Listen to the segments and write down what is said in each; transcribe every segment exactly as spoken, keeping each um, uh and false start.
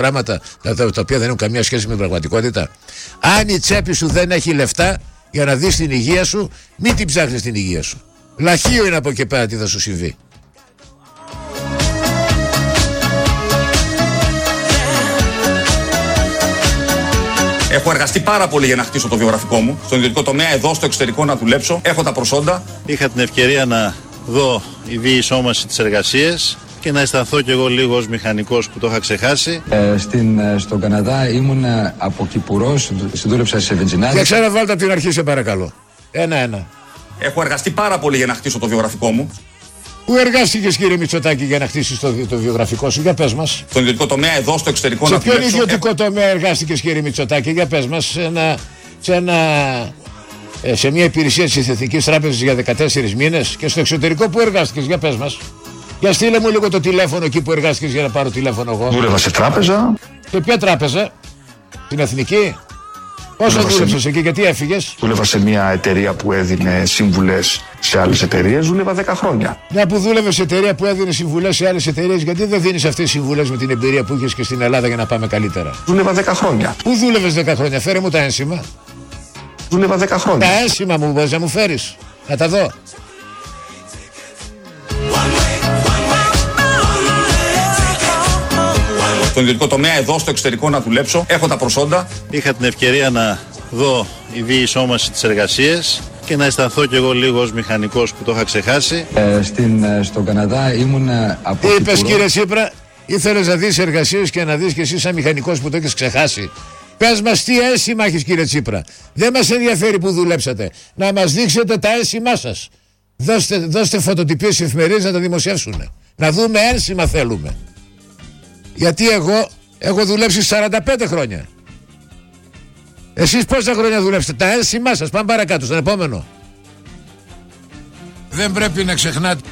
πράγματα τα, τα, τα οποία δεν έχουν καμία σχέση με την πραγματικότητα. Αν η τσέπη σου δεν έχει λεφτά για να δεις την υγεία σου, μην την ψάχνεις την υγεία σου. Λαχείο είναι από εκεί πέρα τι θα σου συμβεί. Έχω εργαστεί πάρα πολύ για να χτίσω το βιογραφικό μου. Στον ιδιωτικό τομέα, εδώ στο εξωτερικό να δουλέψω. Έχω τα προσόντα. Είχα την ευκαιρία να δω η βίη σώμαση της εργασίας και να αισθανθώ κι εγώ λίγο ως μηχανικός που το είχα ξεχάσει. Ε, στην, στον Καναδά ήμουν από Κυπουρός, συντούλεψα σε βενζινάδι. Και ξαναβάλτε από την αρχή, σε παρακαλώ. Ένα-ένα. Έχω εργαστεί πάρα πολύ για να χτίσω το βιογραφικό μου. Πού εργάστηκες, κύριε Μητσοτάκη, για να χτίσεις το, το βιογραφικό σου, για πες μας. Στον ιδιωτικό τομέα, εδώ στο εξωτερικό σε να δουλέψω. Σε ποιον ιδιωτικό τομέα εργάστηκες, κύριε Μητσοτάκη, για πες μας. Σε, ένα, σε, ένα, σε μια υπηρεσία της Εθνικής Τράπεζας για δεκατέσσερις μήνες και στο εξωτερικό που εργάστηκες, για πες μας. Για στείλε μου λίγο το τηλέφωνο εκεί που εργάστηκες για να πάρω τηλέφωνο εγώ. Δούλευα σε τράπεζα. Σε ποια τράπεζα, την Εθνική? Πόσο δούλεψες σε... εκεί, γιατί έφυγες? Δούλευα σε μια εταιρεία που έδινε σύμβουλες σε άλλες εταιρείες, δούλευα δέκα χρόνια. Μια που δούλευες σε εταιρεία που έδινε συμβουλές σε άλλες εταιρείες, γιατί δεν δίνεις αυτές τις συμβουλές με την εμπειρία που είχες και στην Ελλάδα για να πάμε καλύτερα? Δούλευα δέκα χρόνια. Πού δούλευες δέκα χρόνια, φέρε μου τα ένσημα. Δούλευα δέκα χρόνια. Τα ένσημα μου μπορείς να μου φέρεις, να τα δω. Στον ιδιωτικό τομέα, εδώ στο εξωτερικό να δουλέψω. Έχω τα προσόντα. Είχα την ευκαιρία να δω η βίη σώμαση της εργασίας και να αισθανθώ κι εγώ λίγο ως μηχανικός που το είχα ξεχάσει. Ε, στην, στον Καναδά ήμουν από Τι είπες, κύριε Τσίπρα? Ήθελες να δεις εργασίες και να δεις και εσύ σαν μηχανικός που το έχεις ξεχάσει. Πες μας τι ένσημα έχεις, κύριε Τσίπρα. Δεν μας ενδιαφέρει που δουλέψατε. Να μας δείξετε τα ένσημά σας. Δώστε, δώστε φωτοτυπίες στις εφημερίδες να τα δημοσιεύσουν. Να δούμε ένσημα θέλουμε. Γιατί εγώ έχω δουλέψει σαράντα πέντε χρόνια. Εσείς πόσα χρόνια δουλέψετε? Τα ένσημά σας. Πάμε παρακάτω στον επόμενο. Δεν πρέπει να ξεχνάτε.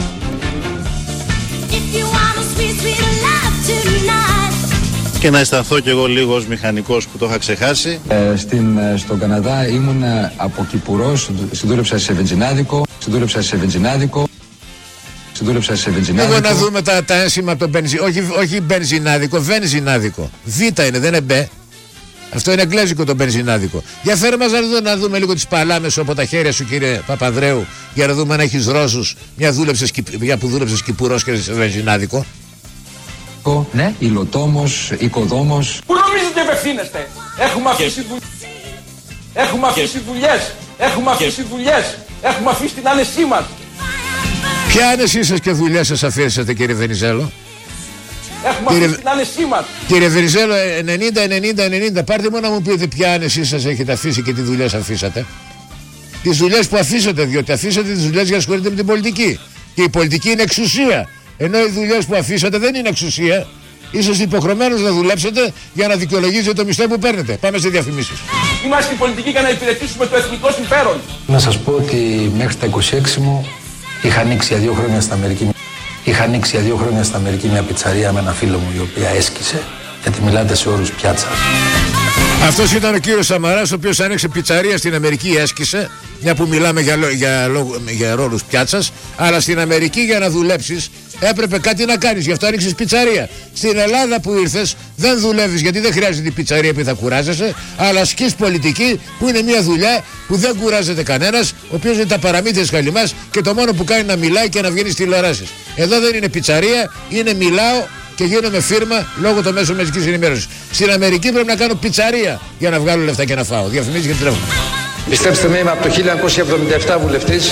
Και να αισθανθώ κι εγώ λίγο ως μηχανικός που το είχα ξεχάσει. Ε, στην, στον Καναδά ήμουν από Κυπουρός, συντούλεψα σε βενζινάδικο, συντούλεψα σε βενζινάδικο. Συντούλεψα σε βενζινάδικο. Εγώ να δούμε τα, τα ένσημα από το μπενζι... όχι, όχι μπενζινάδικο, βενζινάδικο. Β είναι, δεν είναι μπ. Αυτό είναι εγγλέζικο το μπενζινάδικο. Για φέρε μας να δούμε, να δούμε λίγο τις παλάμες από τα χέρια σου, κύριε Παπανδρέου, για να δούμε αν έχεις Ρώσους, μια, μια που δούλεψες Κυπουρός και σε βενζινάδικο. Ναι, υλοτόμος, οικοδόμος. Πού νομίζετε απευθύνεστε? Έχουμε αφήσει δουλειές. Έχουμε αφήσει δουλειές. Έχουμε αφήσει δουλειές. Έχουμε αφήσει την άνεσή μας. Ποια άνεσή σας και δουλειές σας αφήσατε, κύριε Βενιζέλο? Έχουμε κύριε... αφήσει την άνεσή μας. Κύριε Βενιζέλο, ενενήντα ενενήντα ενενήντα, πάρτε μου να μου πείτε ποια άνεσή σας έχετε αφήσει και τι δουλειές αφήσατε. Τις δουλειές που αφήσατε, διότι αφήσατε τις δουλειές για να ασχολείτε με την πολιτική. Και η πολιτική είναι εξουσία. Ενώ οι δουλειές που αφήσατε δεν είναι εξουσία. Είσαστε υποχρεωμένος να δουλέψετε για να δικαιολογήσετε το μισθό που παίρνετε. Πάμε σε διαφημίσεις. Είμαστε πολιτικοί για να υπηρετήσουμε το εθνικό συμφέρον. Να σας πω ότι μέχρι τα είκοσι έξι μου είχα ανοίξει για δύο χρόνια στην Αμερική. Είχα ανοίξει για δύο χρόνια στην Αμερική μια πιτσαρία με ένα φίλο μου η οποία έσκησε, γιατί μιλάτε σε όρους πιάτσας. Αυτός ήταν ο κύριος Σαμαράς, ο οποίος άνοιξε πιτσαρία στην Αμερική, έσκησε, μια που μιλάμε για, για, για, για ρόλους πιάτσας, αλλά στην Αμερική για να δουλέψεις έπρεπε κάτι να κάνεις, γι' αυτό άνοιξες πιτσαρία. Στην Ελλάδα που ήρθες δεν δουλεύεις, γιατί δεν χρειάζεται την πιτσαρία που θα κουράζεσαι, αλλά ασκείς πολιτική που είναι μια δουλειά που δεν κουράζεται κανένας, ο οποίος είναι τα παραμύθια της χαλιμάς και το μόνο που κάνει να μιλάει και να βγαίνει στις τηλεοράσεις. Εδώ δεν είναι πιτσαρία, είναι μιλάω και γίνομαι φίρμα λόγω των μέσων μαζικής ενημέρωσης. Στην Αμερική πρέπει να κάνω πιτσαρία για να βγάλω λεφτά και να φάω. Διαφημίσεις και τηλέφωνο. Πιστέψτε με, είμαι από το χίλια εννιακόσια εβδομήντα επτά βουλευτής.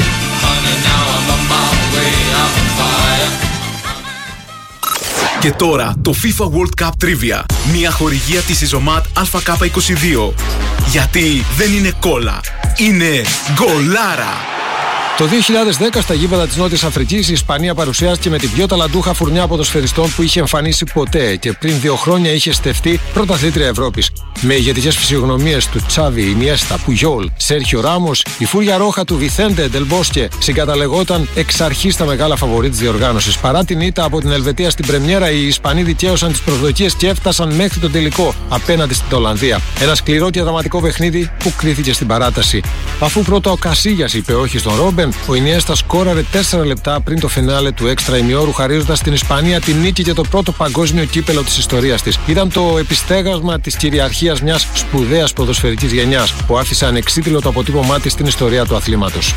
Και τώρα το FIFA World Cup Trivia. Μια χορηγία της Ιζωμάτ Α Κ είκοσι δύο. Γιατί δεν είναι κόλλα, είναι γκολάρα. Το δύο χιλιάδες δέκα στα γήπεδα της Νότιας Αφρικής η Ισπανία παρουσιάστηκε με την πιο ταλαντούχα φουρνιά ποδοσφαιριστών που είχε εμφανίσει ποτέ και πριν δύο χρόνια είχε στεφτεί πρωταθλήτρια Ευρώπης. Με ηγετικές φυσιογνωμίες του Τσάβι, Ινιέστα, Πουγιόλ, Σέρχιο Ράμος, η φούρια ρόχα του Βιθέντε Ντελμπόσκε συγκαταλεγόταν εξ αρχής τα μεγάλα φαβορί της διοργάνωσης. Παρά την ήττα από την Ελβετία στην πρεμιέρα, οι Ισπανοί δικαίωσαν τις προσδοκίες και έφτασαν μέχρι τον τελικό απέναντι στην Ολλανδία. Ένα σκληρό και δραματικό παιχνίδι που κρίθηκε στην παράταση. Αφού πρώτα ο Κασίγιας είπε όχι στον Ρόμπερ, Ρούμπεν. Ο Ινιέστα σκόραρε τέσσερα λεπτά πριν το φινάλε του έξτρα ημιώρου, χαρίζοντας στην Ισπανία την νίκη και το πρώτο παγκόσμιο κύπελο της ιστορίας της. Ήταν το επιστέγασμα της κυριαρχίας μιας σπουδαίας ποδοσφαιρικής γενιάς που άφησε ανεξίτηλο το αποτύπωμά της στην ιστορία του αθλήματος.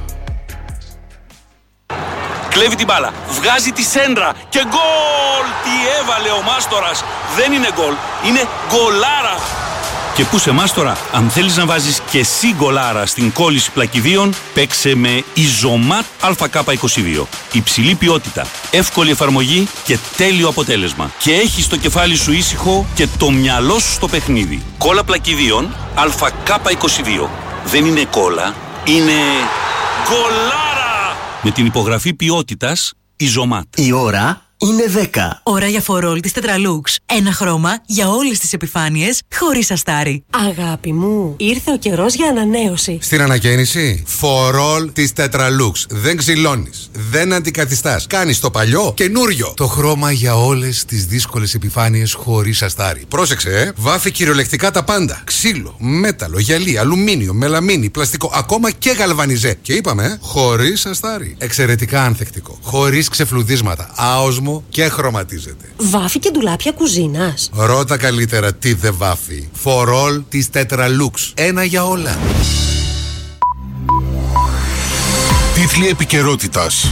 Κλέβει την μπάλα, βγάζει τη σέντρα και γκολ! Τι έβαλε ο Μάστορας! Δεν είναι γκολ, είναι γκολάρα! Και πού σε Μάστορα, αν θέλεις να βάζεις και εσύ γκολάρα στην κόλληση πλακιδίων, παίξε με Ιζωμάτ Α Κ είκοσι δύο. Υψηλή ποιότητα, εύκολη εφαρμογή και τέλειο αποτέλεσμα. Και έχεις το κεφάλι σου ήσυχο και το μυαλό σου στο παιχνίδι. Κόλλα πλακιδίων Α Κ είκοσι δύο. Δεν είναι κόλλα, είναι γκολάρα! Με την υπογραφή ποιότητας Ιζωμάτ. Η ώρα είναι δέκα. Ώρα για φορόλ της Tetralux. Ένα χρώμα για όλες τις επιφάνειες, χωρίς αστάρι. Αγάπη μου, ήρθε ο καιρός για ανανέωση. Στην ανακαίνιση, φορόλ της Tetralux. Δεν ξυλώνεις, δεν αντικαθιστάς. Κάνεις το παλιό καινούριο. Το χρώμα για όλες τις δύσκολες επιφάνειες, χωρίς αστάρι. Πρόσεξε, ε! Βάφει κυριολεκτικά τα πάντα. Ξύλο, μέταλλο, γυαλί, αλουμίνιο, μελαμίνι, πλαστικό, ακόμα και γαλβανιζέ. Και είπαμε, ε, χωρίς αστάρι. Εξαιρετικά ανθεκτικό. Χωρίς ξεφλουδίσματα. Άοσμο και χρωματίζεται. Βάφει και ντουλάπια κουζίνας. Ρώτα καλύτερα τι δεν βάφει. Φορόλ της Tetralux. Ένα για όλα. Τίτλοι επικαιρότητας.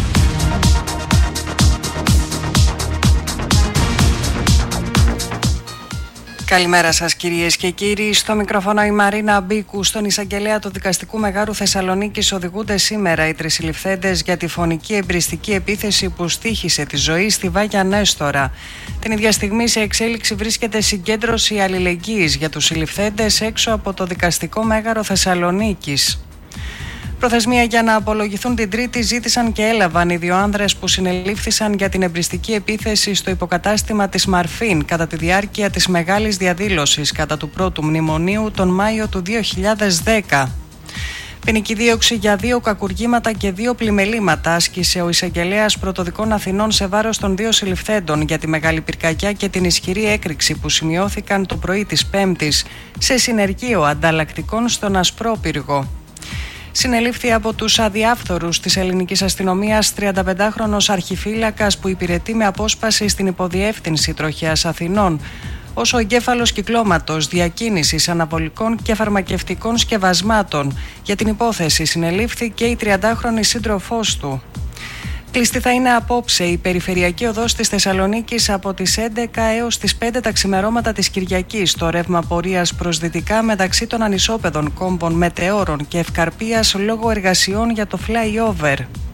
Καλημέρα σας κυρίες και κύριοι. Στο μικρόφωνο η Μαρίνα Μπίκου. Στον εισαγγελέα του Δικαστικού Μεγάρου Θεσσαλονίκης οδηγούνται σήμερα οι τρεις συλληφθέντες για τη φωνική εμπριστική επίθεση που στοίχησε τη ζωή στη Βάγια Νέστορα. Την ίδια στιγμή σε εξέλιξη βρίσκεται συγκέντρωση αλληλεγγύης για τους συλληφθέντες έξω από το Δικαστικό Μέγαρο Θεσσαλονίκης. Προθεσμία για να απολογηθούν την Τρίτη ζήτησαν και έλαβαν οι δύο άνδρες που συνελήφθησαν για την εμπριστική επίθεση στο υποκατάστημα της Μαρφίν κατά τη διάρκεια της μεγάλης διαδήλωσης κατά του πρώτου μνημονίου τον Μάιο του δύο χιλιάδες δέκα. Ποινική δίωξη για δύο κακουργήματα και δύο πλημελήματα άσκησε ο εισαγγελέας Πρωτοδικών Αθηνών σε βάρος των δύο συλληφθέντων για τη μεγάλη πυρκαγιά και την ισχυρή έκρηξη που σημειώθηκαν το πρωί της Πέμπτης σε συνεργείο ανταλλακτικών στον Ασπρόπυργο. Συνελήφθη από τους αδιάφθορους της ελληνικής αστυνομίας τριανταπεντάχρονος αρχιφύλακας που υπηρετεί με απόσπαση στην υποδιεύθυνση Τροχέας Αθηνών ως ο εγκέφαλος κυκλώματος διακίνησης αναβολικών και φαρμακευτικών σκευασμάτων. Για την υπόθεση συνελήφθη και η τριαντάχρονη σύντροφός του. Κλειστή θα είναι απόψε η περιφερειακή οδός της Θεσσαλονίκης από τις έντεκα έως τις πέντε τα ξημερώματα της Κυριακής. Το ρεύμα πορείας προς δυτικά μεταξύ των ανισόπεδων κόμβων Μετεώρων και Ευκαρπίας λόγω εργασιών για το flyover.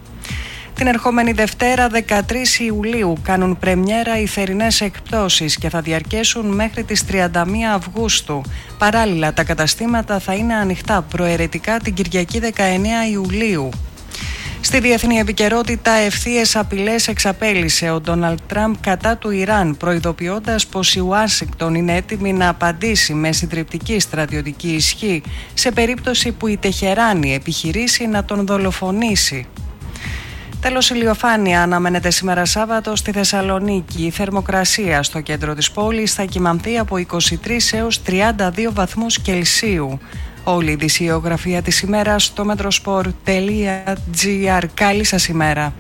Την ερχόμενη Δευτέρα δεκατρείς Ιουλίου κάνουν πρεμιέρα οι θερινές εκπτώσεις και θα διαρκέσουν μέχρι τις τριάντα μία Αυγούστου. Παράλληλα τα καταστήματα θα είναι ανοιχτά προαιρετικά την Κυριακή δεκαεννέα Ιουλίου. Στη διεθνή επικαιρότητα, ευθείες απειλές εξαπέλυσε ο Ντόναλντ Τραμπ κατά του Ιράν, προειδοποιώντας πως η Ουάσιγκτον είναι έτοιμη να απαντήσει με συντριπτική στρατιωτική ισχύ σε περίπτωση που η Τεχεράνη επιχειρήσει να τον δολοφονήσει. Τέλος, ηλιοφάνεια αναμένεται σήμερα Σάββατο στη Θεσσαλονίκη. Η θερμοκρασία στο κέντρο της πόλης θα κυμανθεί από είκοσι τρεις έως τριάντα δύο βαθμούς Κελσίου. Όλη η ειδησιογραφία της ημέρας στο metrosport τελεία gr. Καλή σας ημέρα.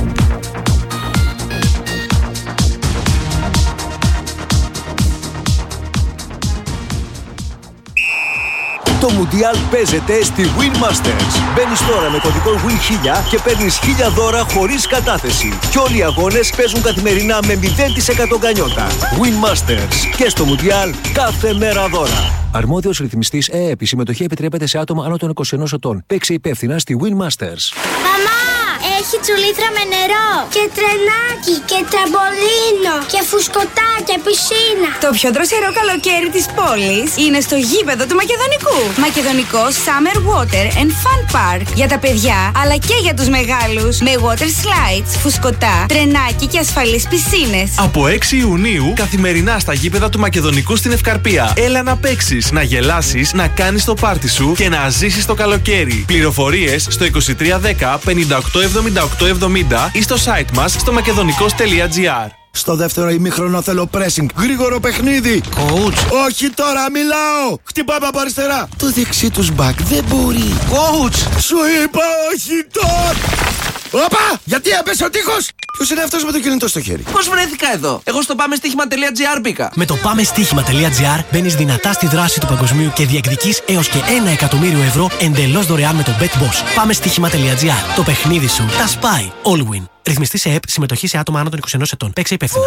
Το Μουντιάλ παίζεται στη Win Masters. Μπαίνεις τώρα με κωδικό Win χίλια και παίρνεις χίλια δώρα χωρίς κατάθεση. Και όλοι οι αγώνες παίζουν καθημερινά με μηδέν τοις εκατό γκανιότα. Win Masters. Και στο Μουντιάλ κάθε μέρα δώρα. Αρμόδιος ρυθμιστής ΕΕΠ. Η συμμετοχή επιτρέπεται σε άτομα άνω των είκοσι ενός ετών. Παίξε υπεύθυνα στη Win Masters. Μαμά! Έχει τσουλήθρα με νερό και τρενάκι και τραμπολίνο και φουσκωτά και πισίνα. Το πιο δροσερό καλοκαίρι της πόλης είναι στο γήπεδο του Μακεδονικού. Μακεδονικό Summer Water and Fun Park. Για τα παιδιά αλλά και για τους μεγάλους. Με water slides, φουσκωτά, τρενάκι και ασφαλείς πισίνες. Από έξι Ιουνίου καθημερινά στα γήπεδα του Μακεδονικού στην Ευκαρπία. Έλα να παίξεις, να γελάσεις, να κάνεις το πάρτι σου και να ζήσεις το καλοκαίρι. Πληροφορίες στο είκοσι τρία δέκα πενήντα οκτώ εβδομήντα οκτώ εβδομήντα ή στο site μας στο μακεδονικός τελεία gr. Στο δεύτερο ημίχρονο θέλω pressing. Γρήγορο παιχνίδι. Coach. Όχι τώρα, μιλάω. Χτυπάμε από αριστερά. Το δεξί τους μπακ δεν μπορεί. Coach. Σου είπα όχι τώρα. Όπα! Γιατί έπεσε ο τείχος! Ποιος είναι αυτός με το κινητό στο χέρι? Πώς βρέθηκα εδώ? Εγώ στο πάμε στοίχημα τελεία τζι άρ μπήκα. Με το πάμε στοίχημα τελεία τζι άρ μπαίνεις δυνατά στη δράση του παγκοσμίου και διεκδικείς έως και ένα εκατομμύριο ευρώ εντελώς δωρεάν με το BetBoss. Πάμε στοίχημα τελεία τζι άρ. Το παιχνίδι σου τα σπάει. All win. Ρυθμιστή σε ΕΠ, συμμετοχή σε άτομα άνω των είκοσι ενός ετών. Παίξε υπεύθυνα.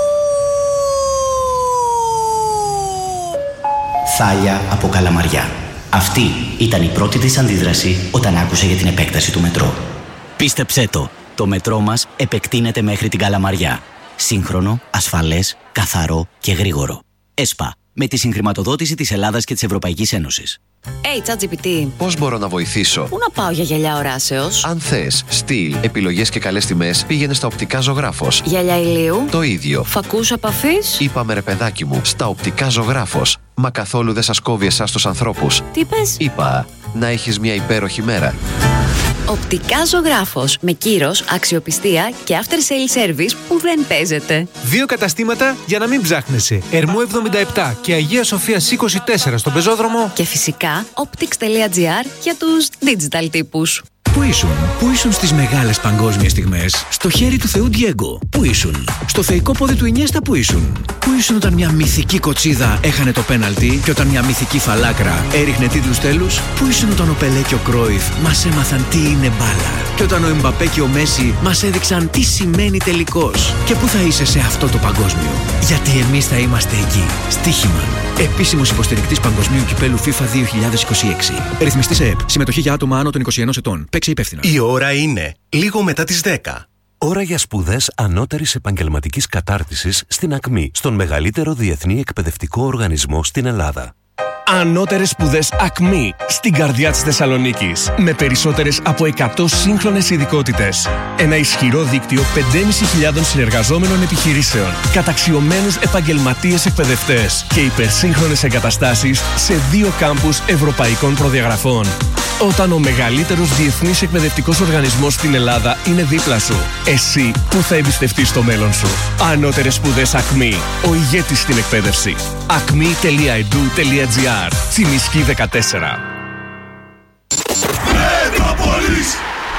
Θάλια από Καλαμαριά. Αυτή ήταν η πρώτη της αντίδραση όταν άκουσε για την επέκταση του μετρό. Πίστεψέ το, το μετρό μας επεκτείνεται μέχρι την Καλαμαριά. Σύγχρονο, ασφαλές, καθαρό και γρήγορο. ΕΣΠΑ, με τη συγχρηματοδότηση της Ελλάδας και της Ευρωπαϊκής Ένωσης. Hey, ChatGPT. Πώς μπορώ να βοηθήσω? Πού να πάω για γυαλιά οράσεως? Αν θες, στυλ, επιλογές και καλές τιμές, πήγαινε στα οπτικά Ζωγράφος. Γυαλιά ηλίου. Το ίδιο. Φακούς απαφής. Είπαμε ρε παιδάκι μου, στα οπτικά Ζωγράφος. Μα καθόλου δεν σας κόβει εσάς τους ανθρώπους. Τι πες? Είπα, να έχεις μια υπέροχη μέρα. Οπτικά Ζωγράφος. Με κύρος, αξιοπιστία και after sale service που δεν παίζεται. Δύο καταστήματα για να μην ψάχνεσαι. Ερμού εβδομήντα επτά και Αγία Σοφίας είκοσι τέσσερα στον πεζόδρομο. Και φυσικά optics τελεία τζι άρ για τους digital τύπους. Πού ήσουν, πού ήσουν στις μεγάλες παγκόσμιες στιγμές? Στο χέρι του Θεού Ντιέγκο. Πού ήσουν? Στο θεϊκό πόδι του Ινιέστα. Πού ήσουν? Πού ήσουν όταν μια μυθική κοτσίδα έχανε το πέναλτι και όταν μια μυθική φαλάκρα έριχνε τίτλους τέλους? Πού ήσουν όταν ο Πελέ και ο Κρόιφ μας έμαθαν τι είναι μπάλα και όταν ο Εμπαπέ και ο Μέση μας έδειξαν τι σημαίνει τελικός? Και πού θα είσαι σε αυτό το παγκόσμιο? Γιατί εμείς θα είμαστε εκεί. Στοίχημα. Επίσημος υποστηρικτής Παγκοσμίου Κυπέλου FIFA δύο χιλιάδες είκοσι έξι. Ρυθμιστή σε ΕΠ. Συμμετοχή για άτομα άνω των είκοσι ενός ετών. Παίξε υπεύθυνα. Η ώρα είναι λίγο μετά τις δέκα. Ώρα για σπουδές ανώτερης επαγγελματικής κατάρτισης στην ΑΚΜΗ, στον μεγαλύτερο διεθνή εκπαιδευτικό οργανισμό στην Ελλάδα. Ανώτερες σπουδές ΑΚΜΗ στην καρδιά της Θεσσαλονίκης. Με περισσότερες από εκατό σύγχρονες ειδικότητες. Ένα ισχυρό δίκτυο πέντε χιλιάδες πεντακόσιων συνεργαζόμενων επιχειρήσεων. Καταξιωμένους επαγγελματίες εκπαιδευτές και υπερσύγχρονες εγκαταστάσεις σε δύο κάμπους ευρωπαϊκών προδιαγραφών. Όταν ο μεγαλύτερος διεθνής εκπαιδευτικός οργανισμός στην Ελλάδα είναι δίπλα σου, εσύ που θα εμπιστευτείς το μέλλον σου? Ανώτερες σπουδές ΑΚΜΗ. Ο ηγέτης στην εκπαίδευση. ακμη τελεία ι ντι ου τελεία τζι άρ. Τσιμισκή δεκατέσσερα. Μετρόπολης.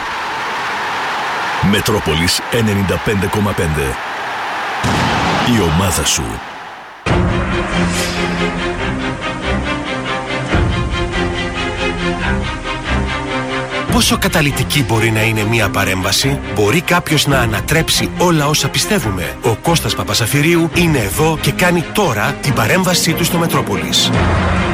Μετρόπολης ενενήντα πέντε κόμμα πέντε. Η ομάδα σου. Πόσο καταλυτική μπορεί να είναι μία παρέμβαση? Μπορεί κάποιος να ανατρέψει όλα όσα πιστεύουμε? Ο Κώστας Παπασαφυρίου είναι εδώ και κάνει τώρα την παρέμβασή του στο Μετρόπολης.